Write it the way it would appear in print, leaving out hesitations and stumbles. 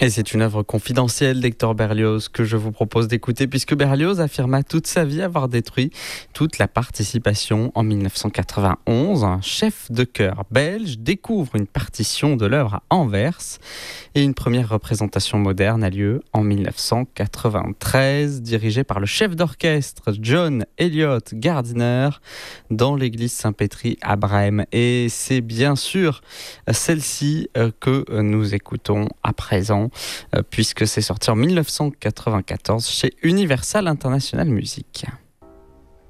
Et c'est une œuvre confidentielle d'Hector Berlioz que je vous propose d'écouter, puisque Berlioz affirma toute sa vie avoir détruit toute la participation. En 1991, un chef de chœur belge découvre une partition de l'œuvre à Anvers et une première représentation moderne a lieu en 1993, dirigée par le chef d'orchestre John Elliott Gardiner dans l'église Saint-Pétri à Brême. Et c'est bien sûr celle-ci que nous écoutons à présent, puisque c'est sorti en 1994 chez Universal International Music.